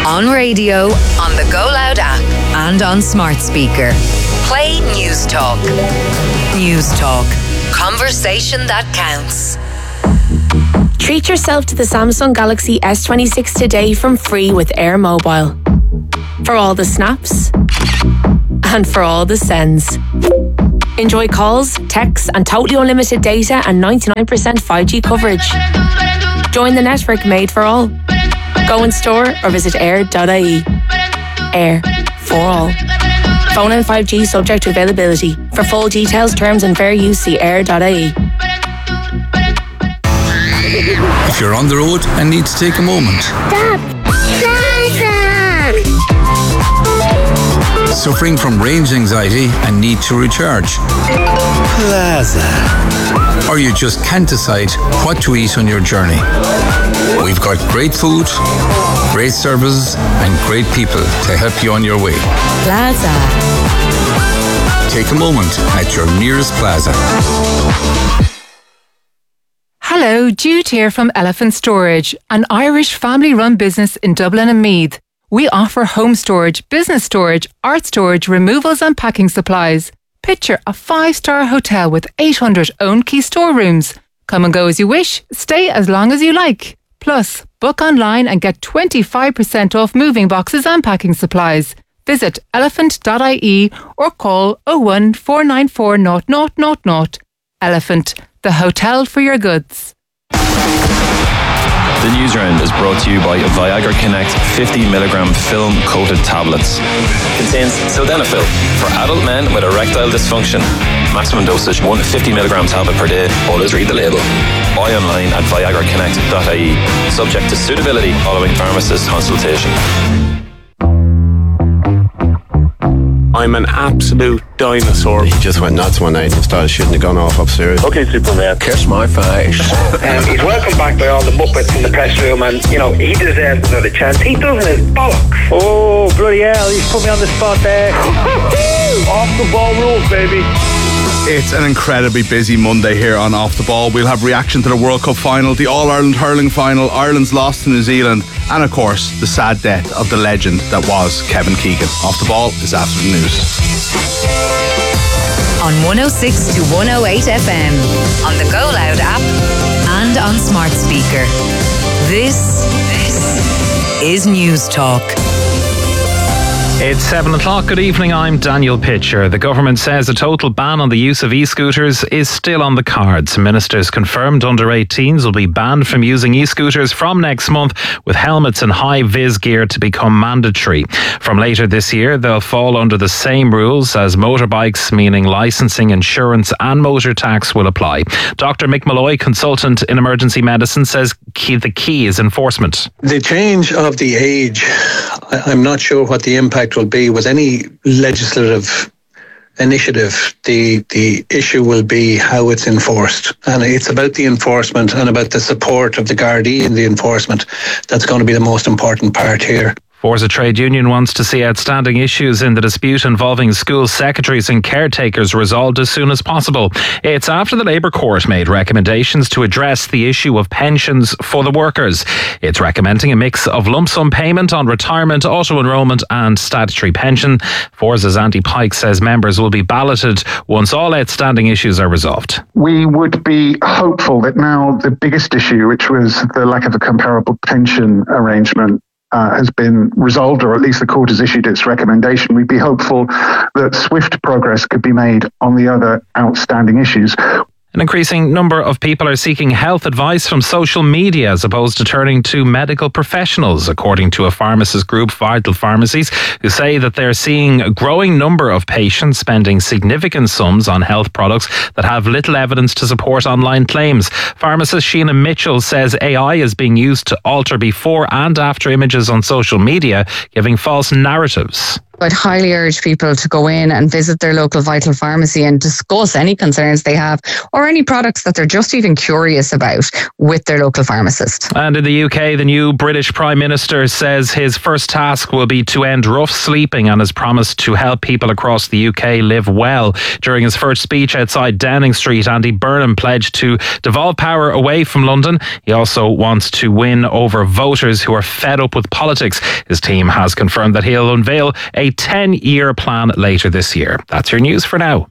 On radio, on the Go Loud app, and on smart speaker. Play News Talk. News Talk. Conversation that counts. Treat yourself to the Samsung Galaxy S26 today from free with Air Mobile. For all the snaps and for all the sends. Enjoy calls, texts and totally unlimited data and 99% 5G coverage. Join the network made for all. Go in store or visit air.ie. Air for all. Phone and 5G subject to availability. For full details, terms and fair use, see air.ie. If you're on the road and need to take a moment. Stop! Suffering from range anxiety and need to recharge. Plaza. Or you just can't decide what to eat on your journey. We've got great food, great services and great people to help you on your way. Plaza. Take a moment at your nearest Plaza. Hello, Jude here from Elephant Storage, an Irish family-run business in Dublin and Meath. We offer home storage, business storage, art storage, removals and packing supplies. Picture a 5-star hotel with 800 own key storerooms. Come and go as you wish, stay as long as you like. Plus, book online and get 25% off moving boxes and packing supplies. Visit elephant.ie or call 01 494 0000. Elephant, the hotel for your goods. The news round is brought to you by Viagra Connect 50mg film coated tablets. Contains sildenafil for adult men with erectile dysfunction. Maximum dosage 1 50mg tablet per day. Always read the label. Buy online at viagraconnect.ie. Subject to suitability following pharmacist consultation. I'm an absolute dinosaur. He just went nuts one night and started shooting the gun off upstairs. Okay, Superman. Kiss my face. He's welcomed back by all the Muppets in the press room and, you know, he deserves another chance. He doesn't his bollocks. Oh, bloody hell, he's put me on the spot there. Off the ball rules, baby. It's an incredibly busy Monday here on Off the Ball. We'll have reaction to the World Cup final, the All-Ireland hurling final, Ireland's loss to New Zealand, and of course, the sad death of the legend that was Kevin Keegan. Off the Ball is after the news. On 106 to 108 FM, on the Go Loud app, and on smart speaker. This is News Talk. It's 7 o'clock. Good evening, I'm Daniel Pitcher. The government says a total ban on the use of e-scooters is still on the cards. Ministers confirmed under 18s will be banned from using e-scooters from next month, with helmets and high-vis gear to become mandatory. From later this year, they'll fall under the same rules as motorbikes, meaning licensing, insurance and motor tax will apply. Dr. Mick Malloy, consultant in emergency medicine, says the key is enforcement. The change of the age, I'm not sure what the impact will be with any legislative initiative. The issue will be how it's enforced, and it's about the enforcement and about the support of the Gardaí in the enforcement that's going to be the most important part here. Forza Trade Union wants to see outstanding issues in the dispute involving school secretaries and caretakers resolved as soon as possible. It's after the Labour Court made recommendations to address the issue of pensions for the workers. It's recommending a mix of lump sum payment on retirement, auto-enrolment and statutory pension. Forza's Andy Pike says members will be balloted once all outstanding issues are resolved. We would be hopeful that now the biggest issue, which was the lack of a comparable pension arrangement, has been resolved, or at least the court has issued its recommendation. We'd be hopeful that swift progress could be made on the other outstanding issues. An increasing number of people are seeking health advice from social media as opposed to turning to medical professionals, according to a pharmacist group, Vital Pharmacies, who say that they're seeing a growing number of patients spending significant sums on health products that have little evidence to support online claims. Pharmacist Sheena Mitchell says AI is being used to alter before and after images on social media, giving false narratives. I'd highly urge people to go in and visit their local Vital Pharmacy and discuss any concerns they have or any products that they're just even curious about with their local pharmacist. And in the UK, the new British Prime Minister says his first task will be to end rough sleeping and has promised to help people across the UK live well. During his first speech outside Downing Street, Andy Burnham pledged to devolve power away from London. He also wants to win over voters who are fed up with politics. His team has confirmed that he'll unveil a 10-year plan later this year. That's your news for now.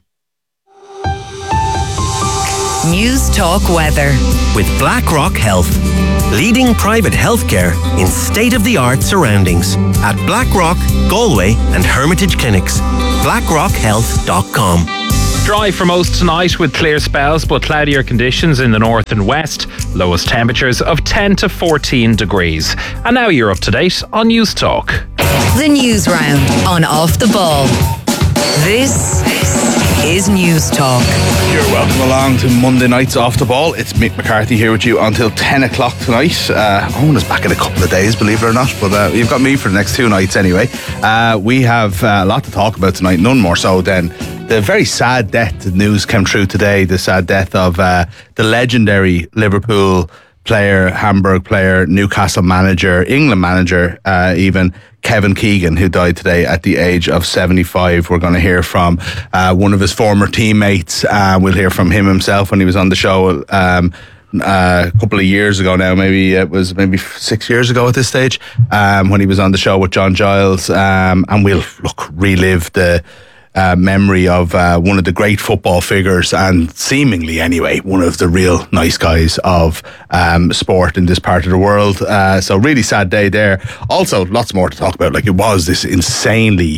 News Talk Weather. With BlackRock Health, leading private healthcare in state-of-the-art surroundings at BlackRock, Galway and Hermitage Clinics. BlackRockHealth.com. Dry for most tonight with clear spells but cloudier conditions in the north and west. Lowest temperatures of 10 to 14 degrees. And now you're up to date on News Talk. The News Round on Off the Ball. This is News Talk. You're welcome along to Monday night's Off the Ball. It's Mick McCarthy here with you until 10 o'clock tonight. Owen is back in a couple of days, believe it or not, but you've got me for the next 2 nights anyway. We have a lot to talk about tonight, none more so than the very sad death. The news came through today, the sad death of the legendary Liverpool player, Hamburg player, Newcastle manager, England manager even, Kevin Keegan, who died today at the age of 75. We're going to hear from one of his former teammates. We'll hear from him himself when he was on the show a couple of years ago now. Maybe it was 6 years ago at this stage, when he was on the show with John Giles. And we'll relive the memory of one of the great football figures and seemingly anyway one of the real nice guys of sport in this part of the world. So really sad day there. Also lots more to talk about. Like, it was this insanely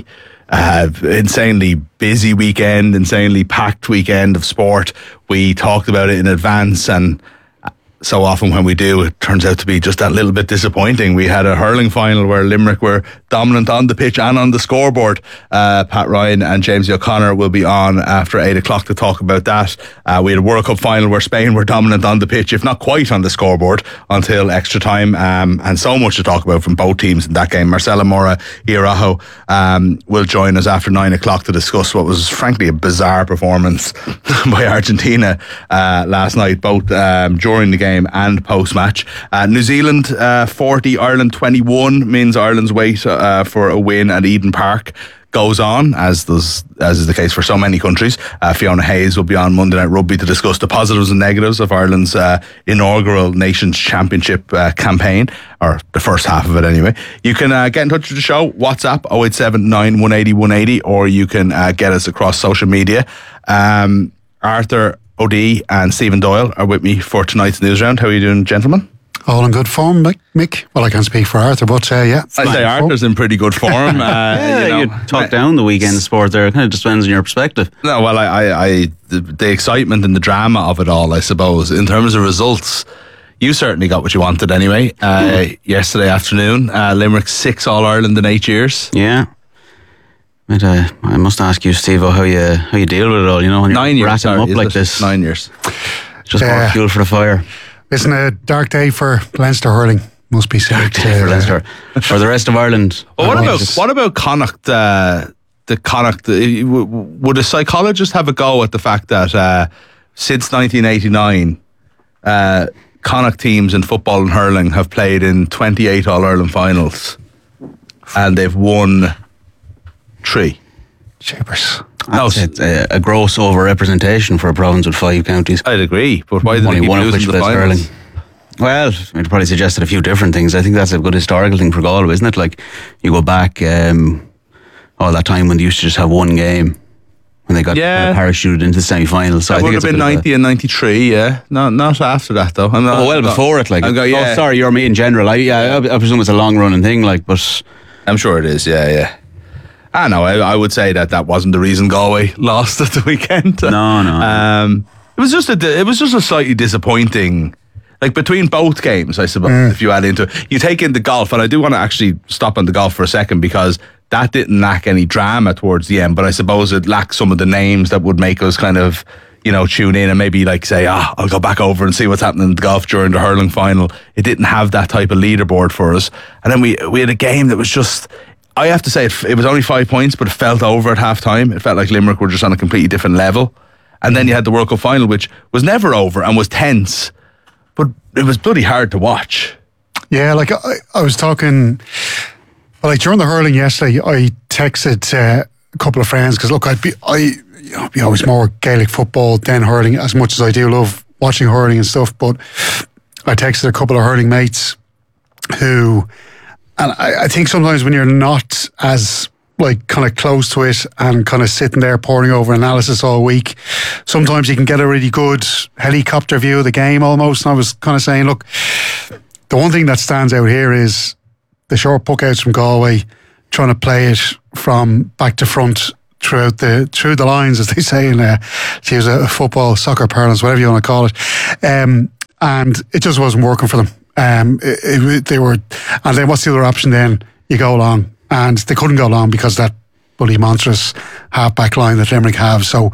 busy weekend, insanely packed weekend of sport. We talked about it in advance, and so often when we do, it turns out to be just that little bit disappointing. We had a hurling final where Limerick were dominant on the pitch and on the scoreboard. Pat Ryan and James O'Connor will be on after 8 o'clock to talk about that. We had a World Cup final where Spain were dominant on the pitch, if not quite on the scoreboard, until extra time. And so much to talk about from both teams in that game. Marcela Mora Iarajo will join us after 9 o'clock to discuss what was frankly a bizarre performance by Argentina last night, both during the game and post-match. New Zealand 40, Ireland 21 means Ireland's wait for a win at Eden Park goes on, as is the case for so many countries. Fiona Hayes will be on Monday Night Rugby to discuss the positives and negatives of Ireland's inaugural Nations Championship campaign, or the first half of it anyway. You can get in touch with the show, WhatsApp 0879 180 180, or you can get us across social media. Arthur O'D and Stephen Doyle are with me for tonight's news round. How are you doing, gentlemen? All in good form, Mick. Well, I can't speak for Arthur, but yeah. I'd say Arthur's in pretty good form. You talk down the weekend sport there. It kind of just depends on your perspective. No, well, the excitement and the drama of it all, I suppose. In terms of results, you certainly got what you wanted anyway. Yesterday afternoon, Limerick 6 All-Ireland in 8 years. Yeah. I must ask you, Steve, how you deal with it all, when you're 9 years, ratting up like this. 9 years. Just more fuel for the fire. Isn't it a dark day for Leinster hurling? Must be said. For Leinster. For the rest of Ireland. Well, what about Connacht? The Connacht, would a psychologist have a go at the fact that since 1989, Connacht teams in football and hurling have played in 28 All-Ireland finals and they've won 3. Cheapers. That's a gross over-representation for a province with 5 counties. I'd agree, but why did they keep losing the finals? Well, I'd probably suggested a few different things. I think that's a good historical thing for Galway, isn't it? Like, you go back all that time when they used to just have one game when they got parachuted into the semi-finals. So that I think would have been 90 and 93, yeah. Not after that, though. Before it, like. Sorry, you're me in general. I presume it's a long-running thing, like, but... I'm sure it is, yeah. I know. I would say that wasn't the reason Galway lost at the weekend. No. It was just a slightly disappointing, like, between both games, I suppose. If you add into it, you take in the golf, and I do want to actually stop on the golf for a second because that didn't lack any drama towards the end. But I suppose it lacked some of the names that would make us kind of, tune in and maybe like say, I'll go back over and see what's happening in the golf during the hurling final. It didn't have that type of leaderboard for us, and then we had a game that was just. I have to say it was only 5 points, but it felt over at half time. It felt like Limerick were just on a completely different level. And then you had the World Cup final, which was never over and was tense, but it was bloody hard to watch. Yeah, like I was talking, like during the hurling yesterday, I texted a couple of friends because look, I'd be always more Gaelic football than hurling, as much as I do love watching hurling and stuff. But I texted a couple of hurling mates who, and I think sometimes when you're not as like kind of close to it and kind of sitting there poring over analysis all week, sometimes you can get a really good helicopter view of the game almost. And I was kind of saying, look, the one thing that stands out here is the short puck outs from Galway, trying to play it from back to front through the lines, as they say in a football, soccer parlance, whatever you want to call it. And it just wasn't working for them. And then what's the other option then? You go long. And they couldn't go long because that bloody monstrous half-back line that Limerick have. So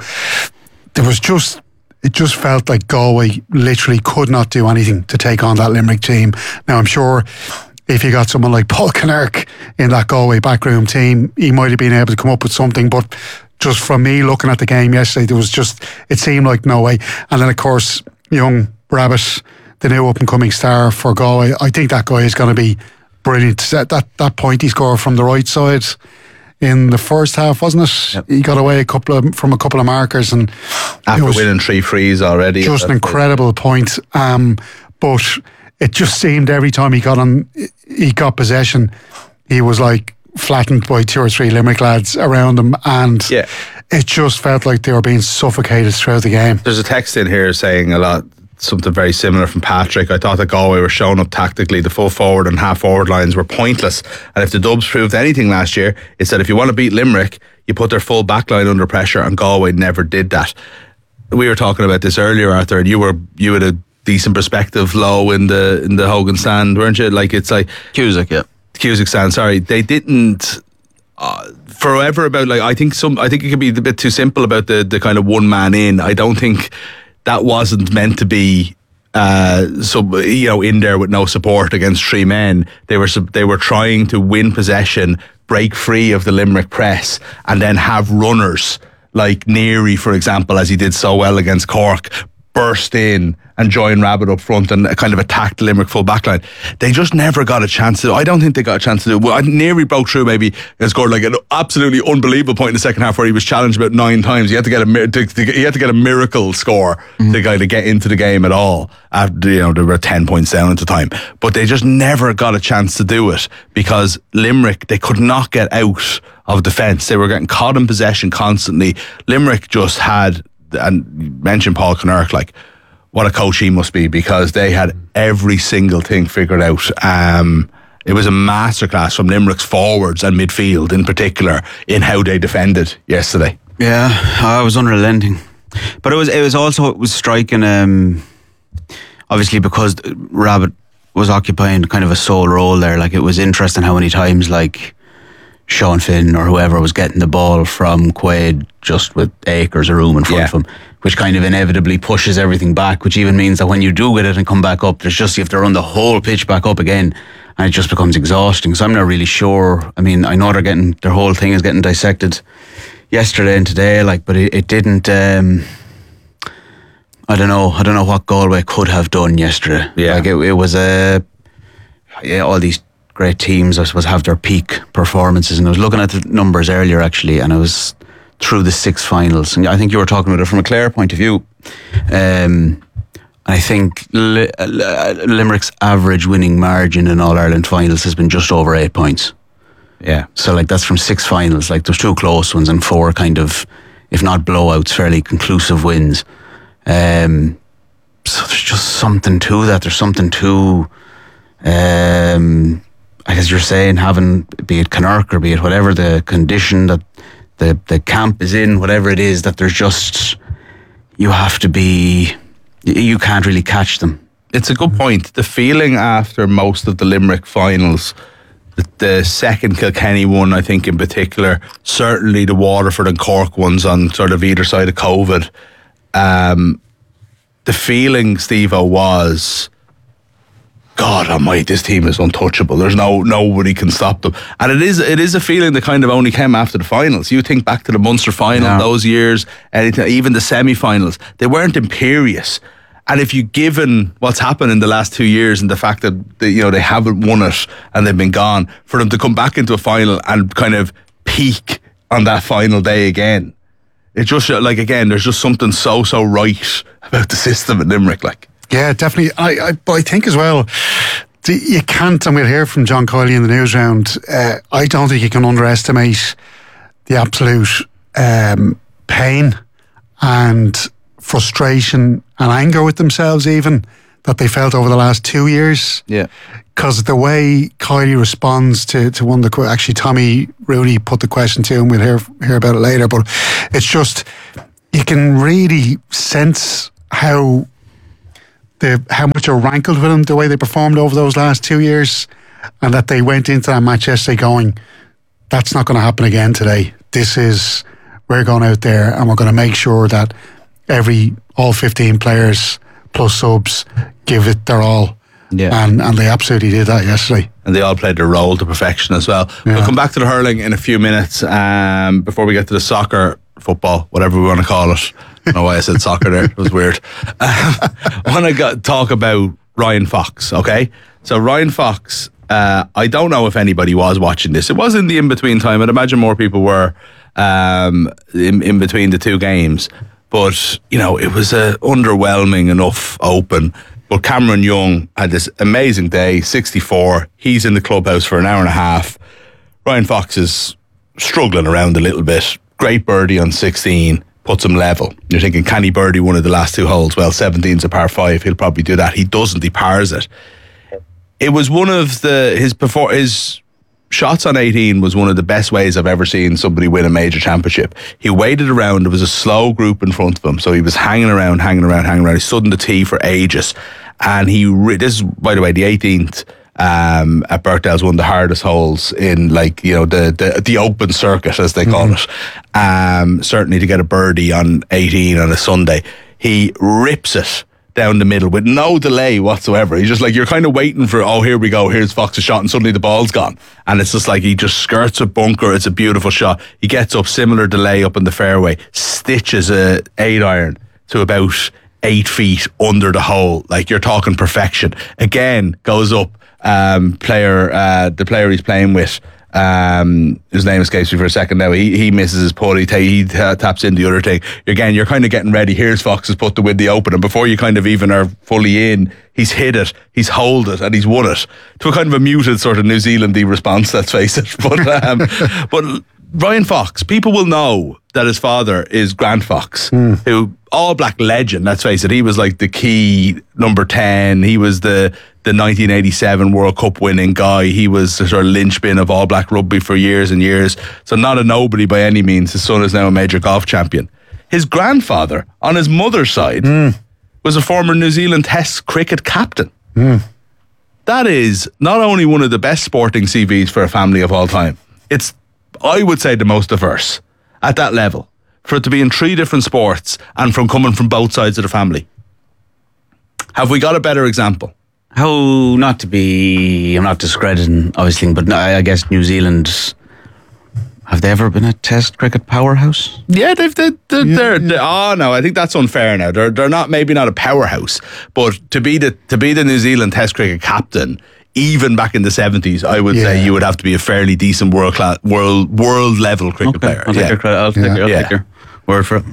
it just felt like Galway literally could not do anything to take on that Limerick team. Now, I'm sure if you got someone like Paul Kinnerk in that Galway backroom team, he might have been able to come up with something. But just from me looking at the game yesterday, it seemed like no way. And then, of course, young Rabbit, the new up-and-coming star for Galway, I think that guy is going to be brilliant. That point he scored from the right side in the first half, wasn't it? Yep. He got away from a couple of markers, and after winning 3 frees already, just an incredible point. But it just seemed every time he got possession, he was like flattened by 2 or 3 Limerick lads around him, and it just felt like they were being suffocated throughout the game. There's a text in here saying something very similar from Patrick. I thought that Galway were showing up tactically. The full forward and half forward lines were pointless, and if the Dubs proved anything last year, it's that if you want to beat Limerick, you put their full back line under pressure, and Galway never did that. We were talking about this earlier, Arthur, and you had a decent perspective low in the Hogan stand, weren't you? Like, it's like Cusack stand, sorry. They didn't forever about, like, I think it could be a bit too simple about the kind of one man in. I don't think that wasn't meant to be in there with no support against 3 men. They were trying to win possession, break free of the Limerick press, and then have runners like Neary, for example, as he did so well against Cork, burst in and join Rabbit up front and kind of attack the Limerick full back line. They just never got a chance to. I don't think they got a chance to do it. Well, Neary broke through maybe and scored like an absolutely unbelievable point in the second half where he was challenged about 9 times. He had to get a miracle score to kind of get into the game at all. After, they were 10 points down at the time, but they just never got a chance to do it because Limerick, they could not get out of defence. They were getting caught in possession constantly. Limerick just had, and you mentioned Paul Kinnerk, like, what a coach he must be, because they had every single thing figured out. It was a masterclass from Limerick's forwards and midfield in particular in how they defended yesterday. Yeah, I was unrelenting. But it was striking, obviously, because Rabbit was occupying kind of a sole role there. Like, it was interesting how many times, like, Sean Finn or whoever was getting the ball from Quaid just with acres of room in front of him, which kind of inevitably pushes everything back, which even means that when you do get it and come back up, you have to run the whole pitch back up again, and it just becomes exhausting. So I'm not really sure. I mean, I know their whole thing is getting dissected yesterday and today, like, but it didn't. I don't know what Galway could have done yesterday. Yeah, like it was all these great teams, I suppose, have their peak performances, and I was looking at the numbers earlier actually, and I was through the 6 finals, and I think you were talking about it from a Clare point of view. I think Limerick's average winning margin in All Ireland finals has been just over 8 points. Yeah, so like that's from 6 finals. Like, there's 2 close ones and 4 kind of, if not blowouts, fairly conclusive wins. So there's just something to that. There's something to, I guess you're saying, having, be it Kinnerk or be it whatever the condition that the camp is in, whatever it is, that there's just, you can't really catch them. It's a good point. The feeling after most of the Limerick finals, the second Kilkenny one, I think in particular, certainly the Waterford and Cork ones on sort of either side of COVID, the feeling, Steve-O, was God almighty, this team is untouchable. There's nobody can stop them. And it is a feeling that kind of only came after the finals. You think back to the Munster final, those years, even the semi-finals, they weren't imperious. And if you given what's happened in the last 2 years and the fact that they haven't won it and they've been gone, for them to come back into a final and kind of peak on that final day again, it's just like, again, there's just something so right about the system at Limerick, like. Yeah, definitely. But I think as well, you can't, and we'll hear from John Coyley in the news round, I don't think you can underestimate the absolute pain and frustration and anger with themselves even that they felt over the last 2 years. Yeah. Because the way Coyley responds to one of the... Actually, Tommy Rooney put the question to him. We'll hear about it later. But it's just, you can really sense how much it rankled with them, the way they performed over those last 2 years, and that they went into that match yesterday going, that's not going to happen again today. We're going out there and we're going to make sure that all 15 players plus subs give it their all. Yeah. And they absolutely did that yesterday. And they all played their role to perfection as well. Yeah. We'll come back to the hurling in a few minutes. Before we get to the soccer, football, whatever we want to call it. I don't know why I said soccer there. It was weird. I want to talk about Ryan Fox, okay? So Ryan Fox, I don't know if anybody was watching this. It was in the in-between time. I'd imagine more people were in between the two games. But, it was a underwhelming enough open. But Cameron Young had this amazing day, 64. He's in the clubhouse for an hour and a half. Ryan Fox is struggling around a little bit. Great birdie on 16, puts him level. You're thinking, can he birdie one of the last two holes? Well, 17's a par 5. He'll probably do that. He doesn't. He pars it. It was one of his shots on 18 was one of the best ways I've ever seen somebody win a major championship. He waited around. There was a slow group in front of him. So he was hanging around. He stood in the tee for ages. And this is, by the way, the 18th at Birkdale's, one of the hardest holes in, the open circuit, as they call it. Certainly to get a birdie on 18 on a Sunday. He rips it down the middle with no delay whatsoever. He's just like, you're kind of waiting for, here we go, here's Fox's shot, and suddenly the ball's gone. And it's just like, he just skirts a bunker. It's a beautiful shot. He gets up, similar delay up in the fairway, stitches a 8-iron to about 8 feet under the hole. Like, you're talking perfection. Again, goes up, the player he's playing with, his name escapes me for a second now. He misses his putt. He taps in the other thing. Again, you're kind of getting ready. Here's Fox's putt to win the Open, and before you kind of even are fully in, he's hit it, he's holed it, and he's won it to a kind of a muted sort of New Zealandy response. Let's face it. But Ryan Fox, people will know that his father is Grant Fox, who All Black legend. Let's face it. He was like the key number 10. He was the 1987 World Cup winning guy. He was the sort of linchpin of All Black rugby for years and years. So not a nobody by any means. His son is now a major golf champion. His grandfather, on his mother's side, was a former New Zealand Test cricket captain. That is not only one of the best sporting CVs for a family of all time. It's, I would say, the most diverse at that level. For it to be in 3 different sports and coming from both sides of the family. Have we got a better example? I'm not discrediting, obviously, but I guess New Zealand, have they ever been a Test cricket powerhouse? Yeah, I think that's unfair now. They're not, maybe not a powerhouse, but to be the New Zealand Test cricket captain, even back in the 70s, I would say you would have to be a fairly decent world level cricket player. I'll take your credit. I'll take your word for it.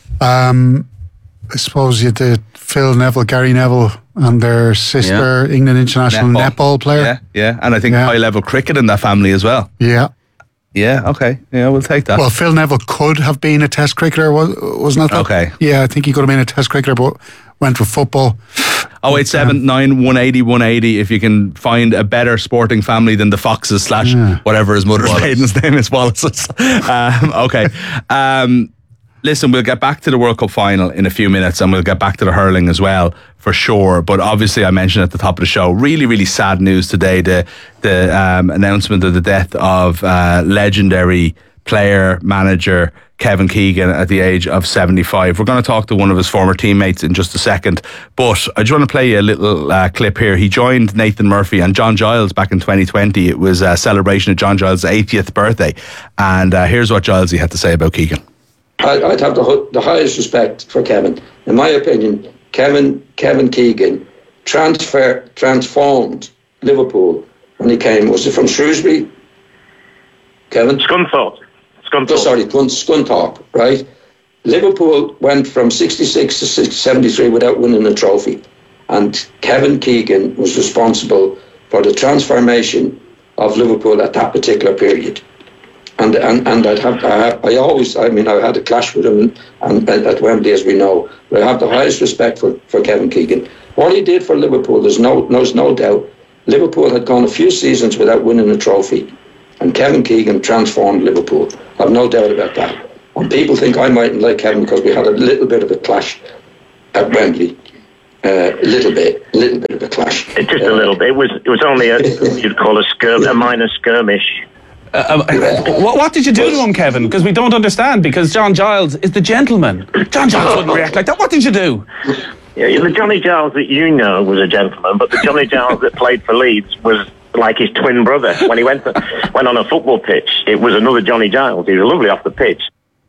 I suppose you did Phil Neville, Gary Neville, and their sister, England international netball player. Yeah, and I think high level cricket in that family as well. Yeah, okay. Yeah, we'll take that. Well, Phil Neville could have been a Test cricketer, wasn't that? Okay. Yeah, I think he could have been a Test cricketer, but went for football. 087 180 180 if you can find a better sporting family than the Foxes / whatever his mother's maiden name is, Wallace's. Okay. Listen, we'll get back to the World Cup final in a few minutes, and we'll get back to the hurling as well, for sure. But obviously, I mentioned at the top of the show, really, really sad news today, the announcement of the death of legendary player, manager, Kevin Keegan at the age of 75. We're going to talk to one of his former teammates in just a second, but I just want to play you a little clip here. He joined Nathan Murphy and John Giles back in 2020. It was a celebration of John Giles' 80th birthday, and here's what Gilesy had to say about Keegan. I'd have the highest respect for Kevin. In my opinion, Kevin Keegan transformed Liverpool when he came. Was it from Shrewsbury? Kevin? Scunthorpe. Scunthorpe, right? Liverpool went from 66 to 73 without winning a trophy. And Kevin Keegan was responsible for the transformation of Liverpool at that particular period. And I had a clash with him and at Wembley, as we know. But I have the highest respect for Kevin Keegan. What he did for Liverpool, there's no doubt. Liverpool had gone a few seasons without winning a trophy. And Kevin Keegan transformed Liverpool. I've no doubt about that. And people think I mightn't like Kevin because we had a little bit of a clash at Wembley. A little bit of a clash. Just a little bit. It was only you'd call a minor skirmish. What did you do to him, Kevin? Because we don't understand, because John Giles is the gentleman. John Giles wouldn't react like that. What did you do? Yeah, the Johnny Giles that you know was a gentleman, but the Johnny Giles that played for Leeds was like his twin brother. When he went on a football pitch, it was another Johnny Giles. He was lovely off the pitch.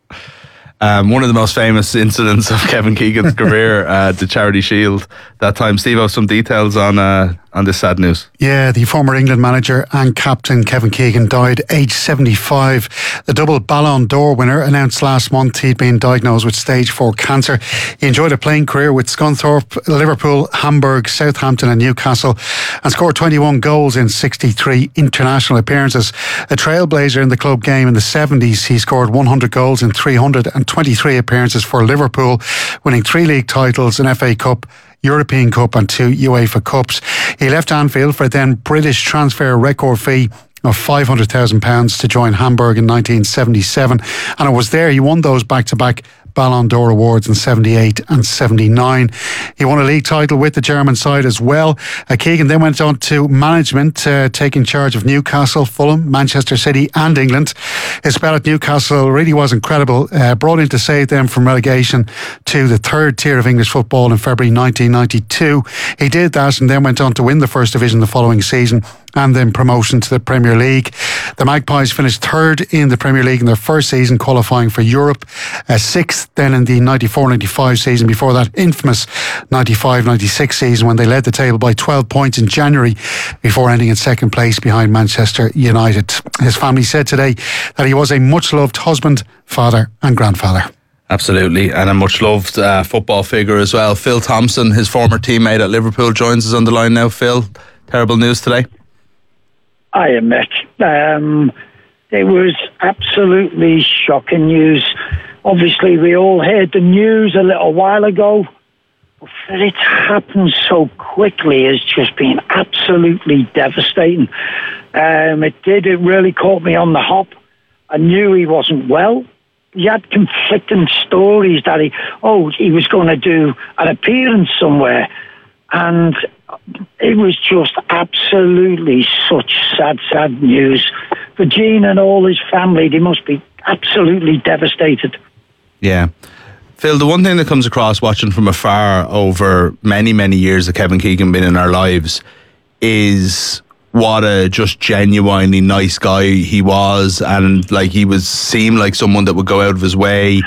One of the most famous incidents of Kevin Keegan's career, the Charity Shield. That time, Steve, have some details on this sad news. Yeah, the former England manager and captain Kevin Keegan died aged 75. The double Ballon d'Or winner announced last month he'd been diagnosed with stage 4 cancer. He enjoyed a playing career with Scunthorpe, Liverpool, Hamburg, Southampton and Newcastle, and scored 21 goals in 63 international appearances. A trailblazer in the club game in the 70s, he scored 100 goals in 323 appearances for Liverpool, winning 3 league titles, an FA Cup, European Cup and 2 UEFA Cups. He left Anfield for a then British transfer record fee of £500,000 to join Hamburg in 1977, and it was there he won those back-to-back Ballon d'Or awards in 78 and 79. He won a league title with the German side as well. Keegan then went on to management, taking charge of Newcastle, Fulham, Manchester City and England. His spell at Newcastle really was incredible, brought in to save them from relegation to the 3rd tier of English football in February 1992. He did that and then went on to win the First Division the following season and then promotion to the Premier League. The Magpies finished 3rd in the Premier League in their first season, qualifying for Europe, 6th then in the 94-95 season, before that infamous 95-96 season when they led the table by 12 points in January before ending in 2nd place behind Manchester United. His family said today that he was a much-loved husband, father and grandfather. Absolutely, and a much-loved football figure as well. Phil Thompson, his former teammate at Liverpool, joins us on the line now. Phil, terrible news today. Hiya, Mick. It was absolutely shocking news. Obviously, we all heard the news a little while ago, but for it to happen so quickly has just been absolutely devastating. It really caught me on the hop. I knew he wasn't well. He had conflicting stories that he was going to do an appearance somewhere, and it was just absolutely such sad news. For Gene and all his family, they must be absolutely devastated. Yeah. Phil, the one thing that comes across watching from afar over many, many years of Kevin Keegan been in our lives is what a just genuinely nice guy he was, and like he seemed like someone that would go out of his way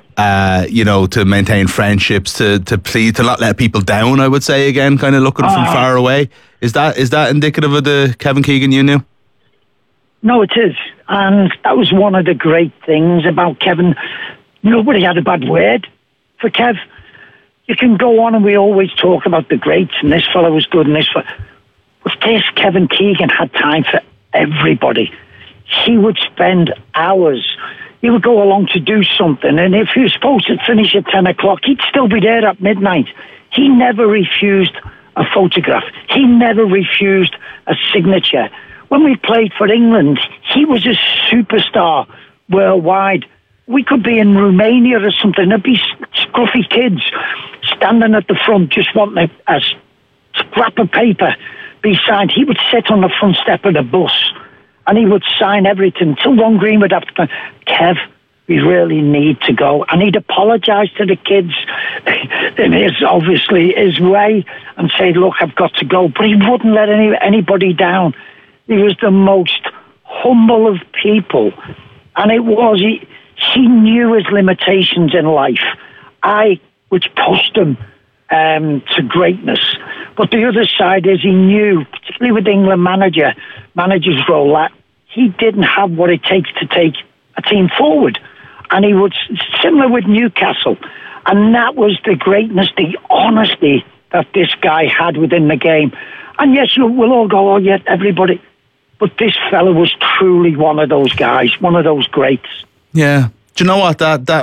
to maintain friendships, to not let people down, I would say, again, kind of looking from far away. Is that indicative of the Kevin Keegan you knew? No, it is. And that was one of the great things about Kevin. Nobody had a bad word for Kev. You can go on and we always talk about the greats and this fellow was good and this fellow. But this Kevin Keegan had time for everybody. He would spend hours. He would go along to do something, and if he was supposed to finish at 10 o'clock, he'd still be there at midnight. He never refused a photograph. He never refused a signature. When we played for England, he was a superstar worldwide. We could be in Romania or something. There'd be scruffy kids standing at the front just wanting a scrap of paper be signed. He would sit on the front step of the bus and he would sign everything. Till Ron Green would have to go, Kev, we really need to go. And he'd apologise to the kids in his way and say, look, I've got to go. But he wouldn't let anybody down. He was the most humble of people. And he knew his limitations in life, which pushed him to greatness. But the other side is he knew, particularly with the England manager's role, that he didn't have what it takes to take a team forward. And he was similar with Newcastle. And that was the greatness, the honesty that this guy had within the game. And yes, we'll all go, oh yeah, everybody. But this fella was truly one of those guys, one of those greats. Yeah. Do you know what?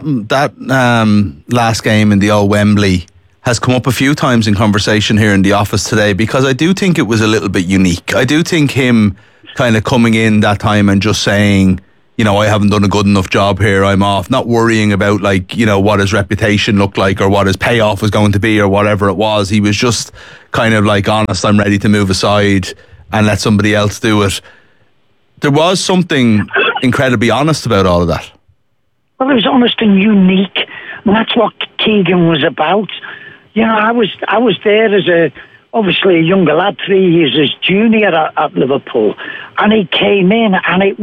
That last game in the old Wembley has come up a few times in conversation here in the office today, because I do think it was a little bit unique. I do think him kind of coming in that time and just saying, I haven't done a good enough job here, I'm off, not worrying about what his reputation looked like or what his payoff was going to be or whatever it was. He was just kind of honest, I'm ready to move aside and let somebody else do it. There was something incredibly honest about all of that. Well, it was honest and unique, and that's what Keegan was about. I was there as obviously a younger lad, 3 years as junior at Liverpool, and he came in, and it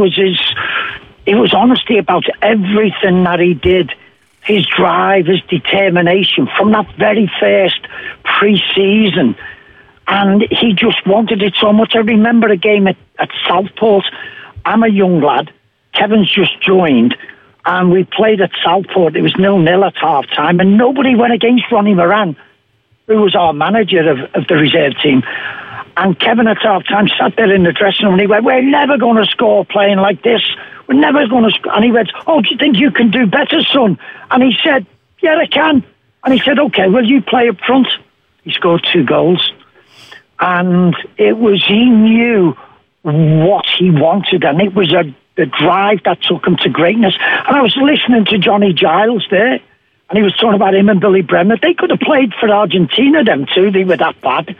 was honesty about everything that he did, his drive, his determination from that very first pre-season, and he just wanted it so much. I remember a game at Southport. I'm a young lad. Kevin's just joined. And we played at Southport. It was 0-0 at half-time, and nobody went against Ronnie Moran, who was our manager of the reserve team. And Kevin at half-time sat there in the dressing room, and he went, we're never going to score playing like this. We're never going to score. And he went, oh, do you think you can do better, son? And he said, yeah, I can. And he said, okay, well, you play up front. He scored 2 goals. And he knew what he wanted, and it was the drive that took him to greatness. And I was listening to Johnny Giles there, and he was talking about him and Billy Bremner. They could have played for Argentina, them two. They were that bad.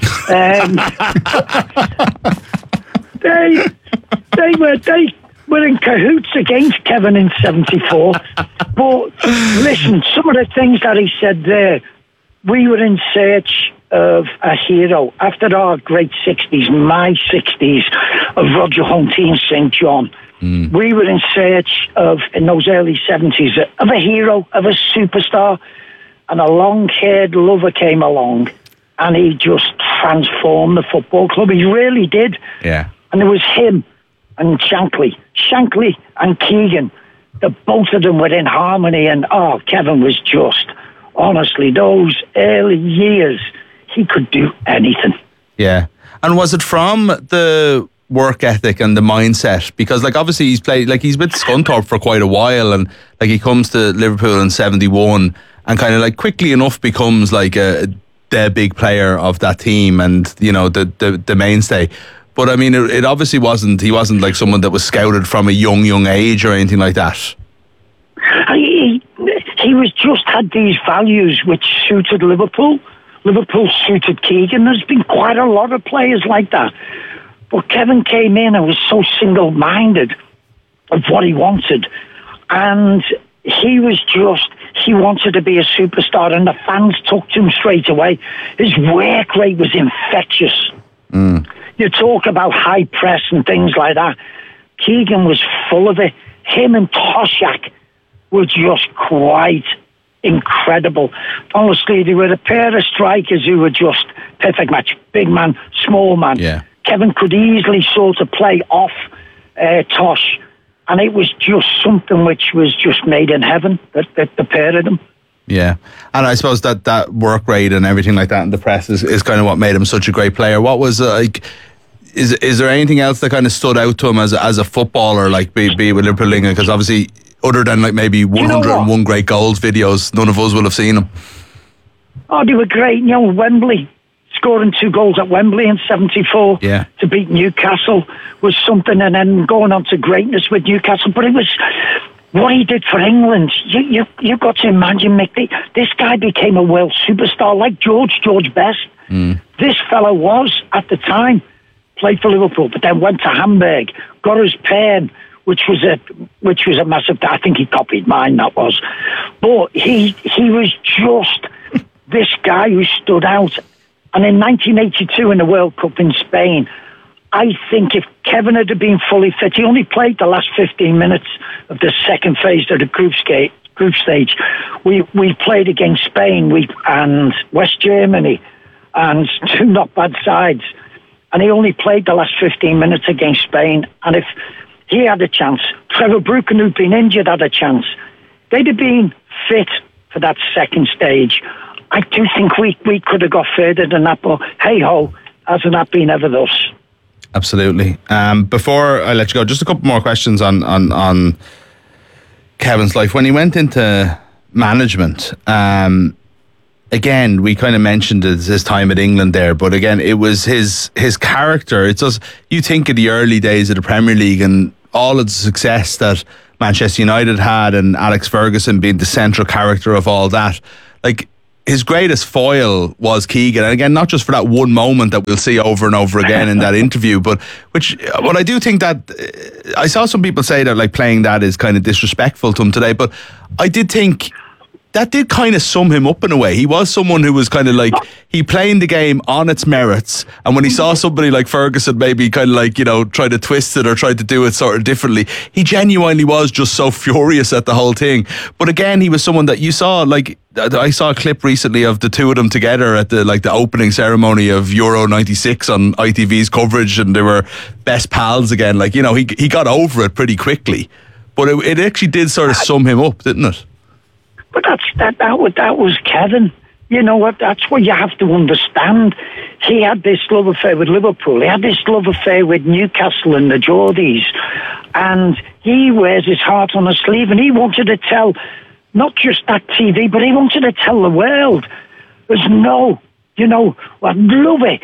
They were in cahoots against Kevin in 74. But listen, some of the things that he said there, we were in search of a hero. After our great 60s, my 60s, of Roger Hunty and St. John, we were in search of, in those early 70s, of a hero, of a superstar. And a long-haired lover came along, and he just transformed the football club. He really did. Yeah. And it was him and Shankly and Keegan. Both of them were in harmony, and Kevin was just, honestly, those early years, he could do anything. Yeah. And was it from the work ethic and the mindset? Because obviously he's played, he's with Scunthorpe for quite a while, and he comes to Liverpool in 71 and kind of quickly enough becomes the big player of that team and the mainstay. But I mean, it obviously he wasn't someone that was scouted from a young age or anything like that. He was just had these values which suited Liverpool. Liverpool suited Keegan. There's been quite a lot of players like that. But Kevin came in and was so single-minded of what he wanted. And he wanted to be a superstar, and the fans took to him straight away. His work rate was infectious. You talk about high press and things like that. Keegan was full of it. Him and Toshack were just quite incredible. Honestly, they were a pair of strikers who were just perfect match. Big man, small man. Yeah. Kevin could easily sort of play off Tosh, and it was just something which was just made in heaven, that the pair of them. Yeah, and I suppose that work rate and everything like that in the press is kind of what made him such a great player. What was is there anything else that kind of stood out to him as a footballer, be with Liverpool? Because obviously, other than maybe 101 great goals videos, none of us will have seen him. Oh, they were great. Wembley, scoring 2 goals at Wembley in 74 to beat Newcastle was something, and then going on to greatness with Newcastle. But it was what he did for England. You've got to imagine, Mick, this guy became a world superstar like George Best. This fellow was, at the time, played for Liverpool, but then went to Hamburg, got his pen, which was a massive. I think he copied mine. That was, but he was just this guy who stood out. And in 1982 in the World Cup in Spain, I think if Kevin had been fully fit, he only played the last 15 minutes of the second phase of the group stage. We played against Spain and West Germany, and two not bad sides. And he only played the last 15 minutes against Spain. And if he had a chance, Trevor Brooken, who'd been injured, had a chance. They'd have been fit for that second stage. I do think we could have got further than that, but hey-ho, hasn't that been ever thus? Absolutely. Before I let you go, just a couple more questions on Kevin's life. When he went into management, again, we kind of mentioned his time at England there, but again, it was his character. It's just, you think of the early days of the Premier League and all of the success that Manchester United had, and Alex Ferguson being the central character of all that. Like, his greatest foil was Keegan, and again, not just for that one moment that we'll see over and over again in that interview, but I do think that I saw some people say that like playing that is kind of disrespectful to him today, but I did think that did kind of sum him up in a way. He was someone who was kind of like, he played the game on its merits, and when he saw somebody like Ferguson maybe kind of like, you know, try to twist it or try to do it sort of differently, he genuinely was just so furious at the whole thing. But again, he was someone that you saw, like, I saw a clip recently of the two of them together at the opening ceremony of Euro 96 on ITV's coverage, and they were best pals again. Like, you know, he got over it pretty quickly, but it actually did sort of sum him up, didn't it? But that was Kevin. You know what? That's what you have to understand. He had this love affair with Liverpool. He had this love affair with Newcastle and the Geordies, and he wears his heart on his sleeve. And he wanted to tell not just that TV, but he wanted to tell the world. There's no, you know, I'd love it.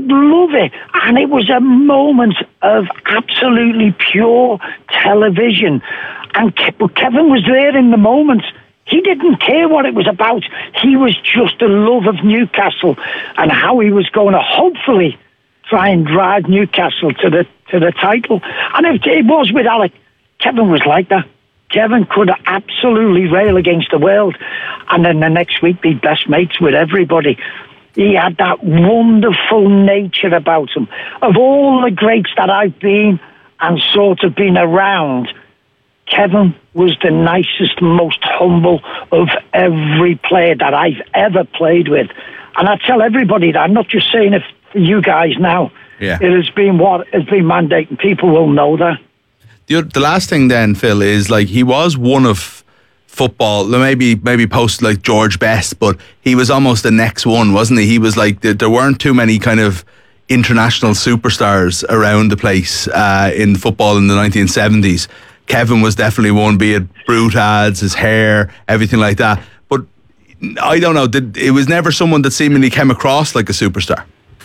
And it was a moment of absolutely pure television. And Kevin was there in the moment. He didn't care what it was about. He was just a love of Newcastle and how he was going to hopefully try and drive Newcastle to the title. And if it was with Alec, Kevin was like that. Kevin could absolutely rail against the world, and then the next week be best mates with everybody. He had that wonderful nature about him. Of all the greats that I've been and sort of been around, Kevin was the nicest, most humble of every player that I've ever played with. And I tell everybody that. I'm not just saying it for you guys now. Yeah. It has been what has been mandated. People will know that. The last thing then, Phil, is like he was one of football, maybe post like George Best, but he was almost the next one, wasn't he? He was like, there weren't too many kind of international superstars around the place in football in the 1970s. Kevin was definitely one, be it brute ads, his hair, everything like that. But I don't know, it was never someone that seemingly came across like a superstar.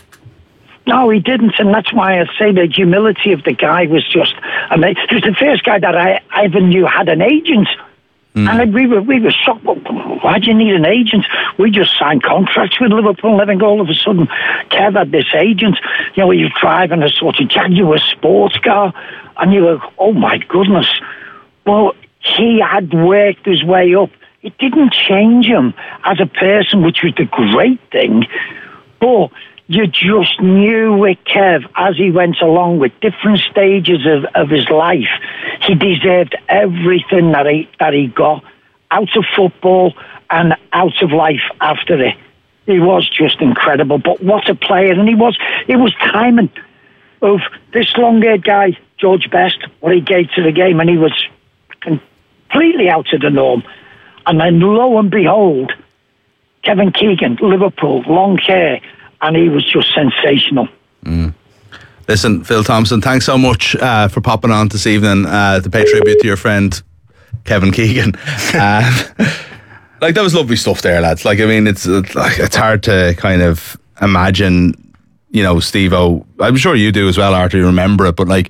No, he didn't, and that's why I say the humility of the guy was just amazing. He was the first guy that I even knew had an agent. And we were shocked. Why do you need an agent? We just signed contracts with Liverpool, and then all of a sudden, Kev had this agent. You know, he was driving a sort of Jaguar sports car, and you were, oh my goodness. Well, he had worked his way up. It didn't change him as a person, which was the great thing, but you just knew with Kev, as he went along with different stages of his life, he deserved everything that he got out of football and out of life after it. He was just incredible. But what a player. And it was timing of this long-haired guy, George Best, what he gave to the game, and he was completely out of the norm. And then lo and behold, Kevin Keegan, Liverpool, long hair, and he was just sensational. Listen, Phil Thompson, thanks so much for popping on this evening to pay tribute to your friend Kevin Keegan. Like, that was lovely stuff there, lads. Like, I mean, it's hard to kind of imagine, you know, Steve-O. I'm sure you do as well, Arthur, you remember it, but like,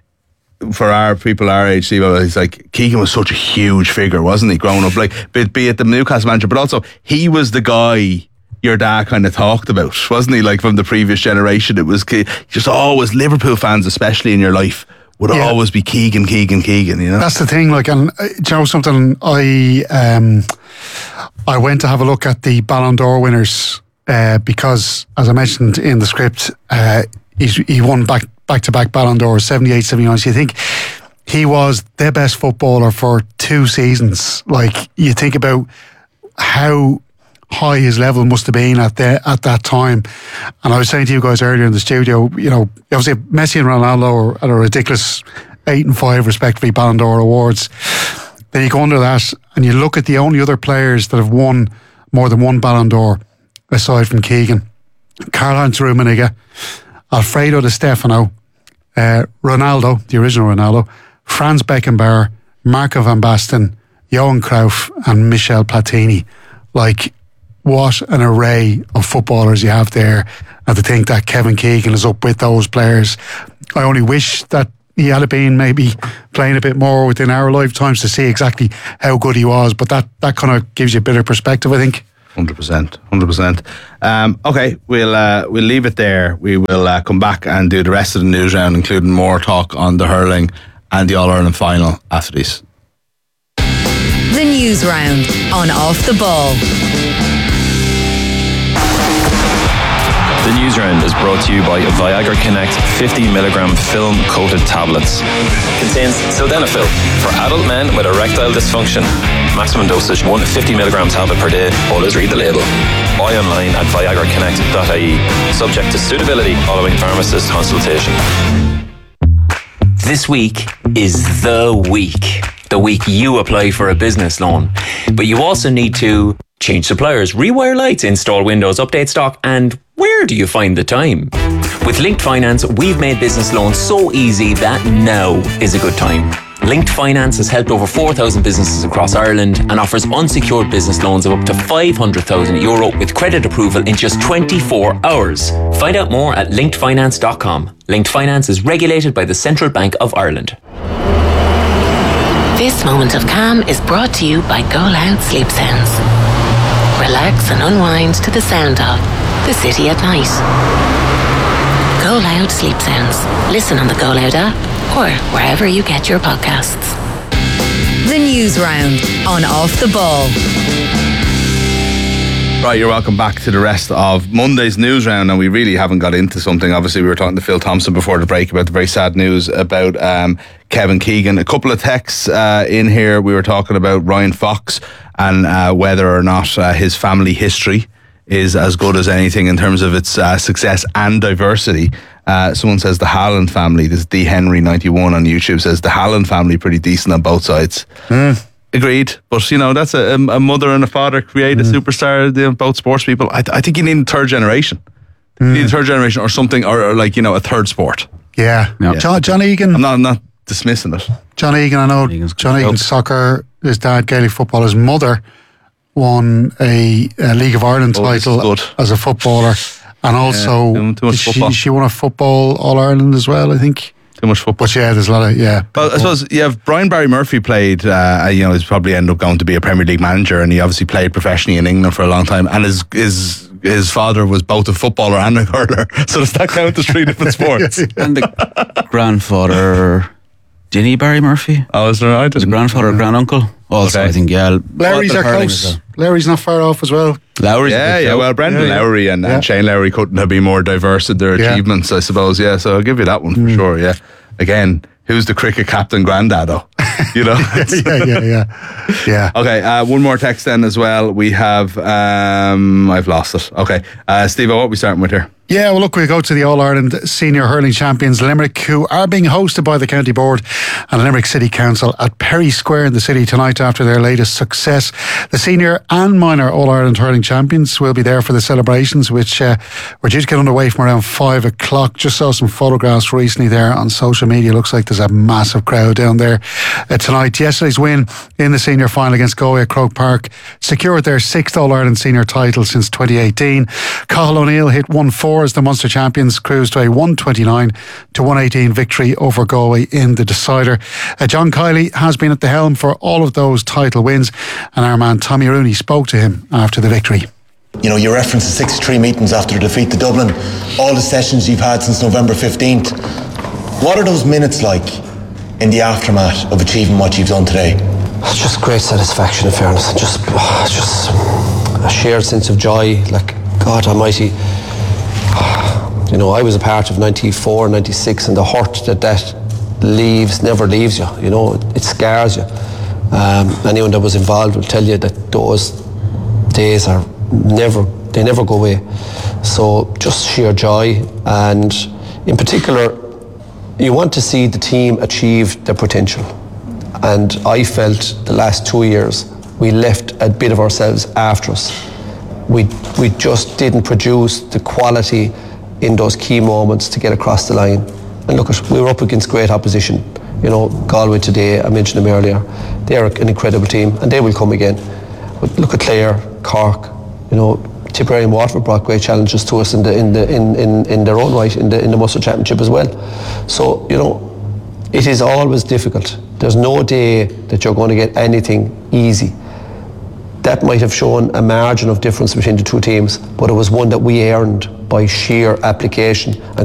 for our people our age, Steve-O, it's like Keegan was such a huge figure, wasn't he, growing up? Like, be it the Newcastle manager, but also he was the guy your dad kind of talked about, wasn't he? Like, from the previous generation, it was just always Liverpool fans, especially in your life, would always be Keegan, you know? That's the thing, like, and do you know something? I went to have a look at the Ballon d'Or winners because, as I mentioned in the script, he won back-to-back Ballon d'Or, 78, 79. So you think he was the best footballer for 2 seasons. Like, you think about how high his level must have been at that time. And I was saying to you guys earlier in the studio, you know, obviously Messi and Ronaldo are at a ridiculous 8 and 5 respectively Ballon d'Or awards. Then you go under that and you look at the only other players that have won more than one Ballon d'Or aside from Keegan: Karl-Heinz Rummenigge, Alfredo Di Stefano, Ronaldo, the original Ronaldo, Franz Beckenbauer, Marco van Basten, Johan Cruyff and Michel Platini. Like, what an array of footballers you have there. And to think that Kevin Keegan is up with those players. I only wish that he had been maybe playing a bit more within our lifetimes to see exactly how good he was. But that kind of gives you a bit of perspective, I think. 100%. Okay, we'll leave it there. We will come back and do the rest of the news round, including more talk on the hurling and the All-Ireland final after these. The news round on Off the Ball. The news round is brought to you by Viagra Connect 50mg film coated tablets. Contains sildenafil for adult men with erectile dysfunction. Maximum dosage 1 50mg tablet per day. Always read the label. Buy online at viagraconnect.ie. Subject to suitability following pharmacist consultation. This week is the week you apply for a business loan. But you also need to change suppliers, rewire lights, install windows, update stock, and where do you find the time? With Linked Finance, we've made business loans so easy that now is a good time. Linked Finance has helped over 4,000 businesses across Ireland and offers unsecured business loans of up to €500,000 with credit approval in just 24 hours. Find out more at linkedfinance.com. Linked Finance is regulated by the Central Bank of Ireland. This moment of calm is brought to you by Go Loud Sleep Sounds. Relax and unwind to the sound of the city at night. Go Loud Sleep Sounds. Listen on the Go Loud app or wherever you get your podcasts. The news round on Off the Ball. Right, you're welcome back to the rest of Monday's news round, and we really haven't got into something. Obviously, we were talking to Phil Thompson before the break about the very sad news about Kevin Keegan. A couple of texts in here. We were talking about Ryan Fox and whether or not his family history is as good as anything in terms of its success and diversity. Someone says the Haaland family, this is D Henry 91 on YouTube, says the Haaland family pretty decent on both sides. Agreed, but you know, that's a mother and a father create a superstar. Both sports people. I think you need a third generation. You need a third generation or something, or like, you know, a third sport. Yeah. John Egan. I'm not dismissing it. John Egan, I know John Egan soccer. His dad Gaelic football. His mother won a League of Ireland title as a footballer, and also too much football. She won a football All Ireland as well, I think. Too much football. But yeah, there's a lot of Well, I suppose Brian Barry Murphy played. He's probably ended up going to be a Premier League manager, and he obviously played professionally in England for a long time. And his father was both a footballer and a hurler, so does that count as 3 different sports? And the grandfather, Dinny Barry Murphy. Oh, is there? I his grandfather, granduncle. Also, I think Lowry's are close. Well. Lowry's not far off as well. Lowry's well, Brendan Lowry and Shane Lowry couldn't have been more diverse in their achievements, I suppose. Yeah, so I'll give you that one for sure. Yeah, again, who's the cricket captain granddad though? You know. Yeah. Okay, one more text then as well. We have I've lost it. Okay, Steve, what are we starting with here? Yeah, well, look, we go to the All-Ireland Senior Hurling Champions Limerick, who are being hosted by the County Board and Limerick City Council at Perry Square in the city tonight after their latest success. The senior and minor All-Ireland Hurling Champions will be there for the celebrations, which were due to get underway from around 5 o'clock. Just saw some photographs recently there on social media. Looks like there's a massive crowd down there tonight. Yesterday's win in the senior final against Galway at Croke Park secured their 6th All-Ireland senior title since 2018. Cathal O'Neill hit 1-4 as the Munster champions cruised to a 129-118 victory over Galway in the decider. John Kiley has been at the helm for all of those title wins, and our man Tommy Rooney spoke to him after the victory. You know, you referenced the 63 meetings after the defeat to Dublin, all the sessions you've had since November 15th. What are those minutes like in the aftermath of achieving what you've done today? It's just great satisfaction, in fairness, and just a shared sense of joy. Like, God Almighty, you know, I was a part of 94, 96, and the hurt that never leaves you. You know, it scars you. Anyone that was involved will tell you that those days they never go away. So just sheer joy, and in particular, you want to see the team achieve their potential. And I felt the last 2 years we left a bit of ourselves after us. We just didn't produce the quality in those key moments to get across the line. And look, we were up against great opposition. You know, Galway today, I mentioned them earlier. They're an incredible team, and they will come again. But look at Clare, Cork, you know, Tipperary and Waterford brought great challenges to us in their own right in the Munster Championship as well. So, you know, it is always difficult. There's no day that you're going to get anything easy. That might have shown a margin of difference between the two teams, but it was one that we earned by sheer application and